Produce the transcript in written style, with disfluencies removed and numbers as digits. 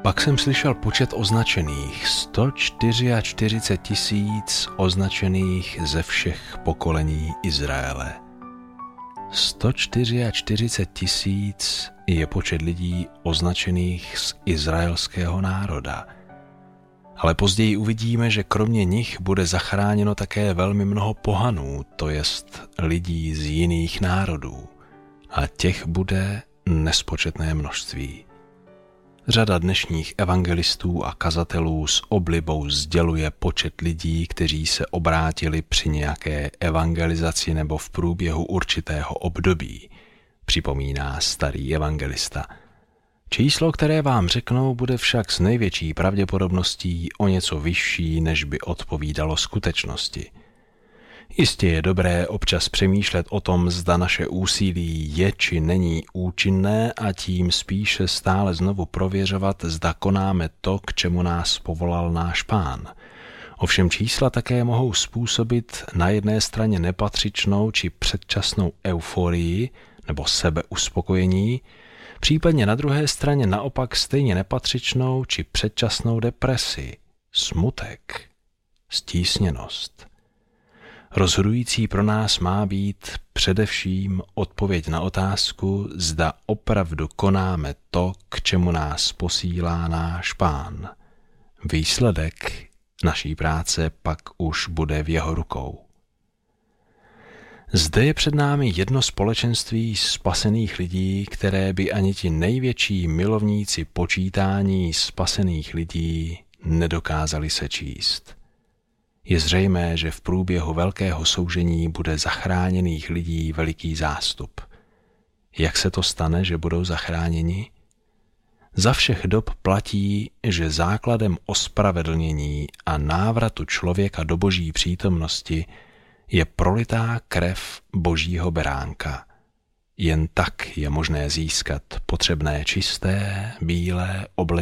Pak jsem slyšel počet označených, 144 000 označených ze všech pokolení Izraele. 144 000 je počet lidí označených z izraelského národa. Ale později uvidíme, že kromě nich bude zachráněno také velmi mnoho pohanů, to jest lidí z jiných národů. A těch bude nespočetné množství. Řada dnešních evangelistů a kazatelů s oblibou sděluje počet lidí, kteří se obrátili při nějaké evangelizaci nebo v průběhu určitého období, připomíná starý evangelista. Číslo, které vám řeknou, bude však s největší pravděpodobností o něco vyšší, než by odpovídalo skutečnosti. Jistě je dobré občas přemýšlet o tom, zda naše úsilí je či není účinné a tím spíše stále znovu prověřovat, zda konáme to, k čemu nás povolal náš Pán. Ovšem čísla také mohou způsobit na jedné straně nepatřičnou či předčasnou euforii nebo sebeuspokojení, případně na druhé straně naopak stejně nepatřičnou či předčasnou depresi, smutek, stísněnost. Rozhodující pro nás má být především odpověď na otázku, zda opravdu konáme to, k čemu nás posílá náš Pán. Výsledek naší práce pak už bude v jeho rukou. Zde je před námi jedno společenství spasených lidí, které by ani ti největší milovníci počítání spasených lidí nedokázali sečíst. Je zřejmé, že v průběhu velkého soužení bude zachráněných lidí veliký zástup. Jak se to stane, že budou zachráněni? Za všech dob platí, že základem ospravedlnění a návratu člověka do Boží přítomnosti je prolitá krev Božího beránka. Jen tak je možné získat potřebné čisté, bílé oblečení